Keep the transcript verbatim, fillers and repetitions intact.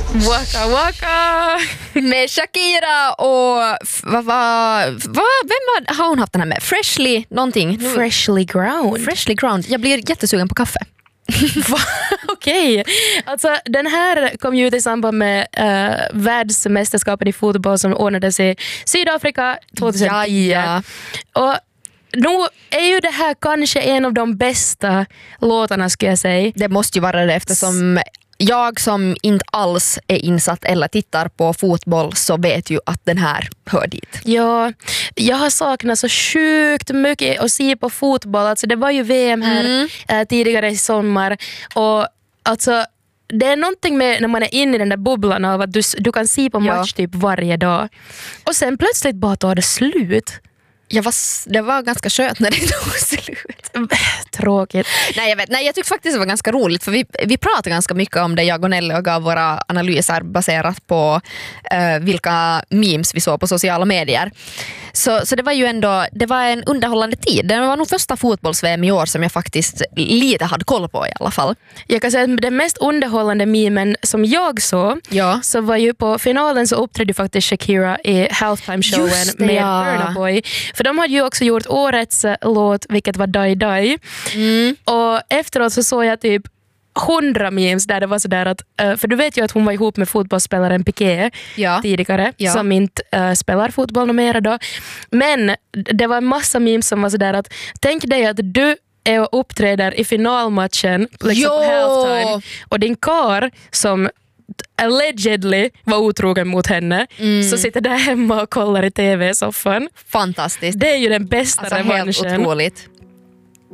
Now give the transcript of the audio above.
Waka waka med Shakira och vad va, va, vem var, har hon haft den här med? Freshly någonting. Freshly ground. Freshly ground. Jag blir jättesugen på kaffe. Okej, okay. Alltså den här kom ju ut i samband med uh, världsmästerskapen i fotboll som ordnades i Sydafrika tjugohundratio. Ja, ja. Och nu är ju det här kanske en av de bästa låtarna, ska jag säga. Det måste ju vara det, eftersom jag som inte alls är insatt eller tittar på fotboll så vet ju att den här hör dit. Ja, jag har saknat så sjukt mycket att se på fotboll. Alltså det var ju V M här mm. äh, tidigare i sommar. Och alltså det är någonting med när man är inne i den där bubblan av att du, du kan se på match ja. typ varje dag. Och sen plötsligt bara tar det slut. Jag var, det var ganska skönt när det tog slut. Tråkigt. Nej, jag vet. Nej, jag tyckte faktiskt det var ganska roligt, för vi, vi pratade ganska mycket om det, jag och Nelly, och gav våra analyser baserat på uh, vilka memes vi såg på sociala medier. Så, så det var ju ändå, det var en underhållande tid. Det var nog första fotbolls-V M i år som jag faktiskt lite hade koll på i alla fall. Jag kan säga att den mest underhållande memen som jag såg ja. så var ju på finalen så uppträdde faktiskt Shakira i halftime-showen det, med ja. Burna Boy. För de hade ju också gjort årets låt, vilket var Die Die. Mm. Och efteråt så såg jag typ hundra memes där det var sådär att, uh, för du vet ju att hon var ihop med fotbollsspelaren Piqué ja. tidigare, ja. som inte uh, spelar fotboll något mer då. Men det var en massa memes som var sådär att tänk dig att du är och uppträder i finalmatchen liksom på halftime, och din kar som allegedly var otrogen mot henne mm. så sitter där hemma och kollar i tv-soffan. Fantastiskt. Det är ju den bästa alltså, revanschen. Helt otroligt.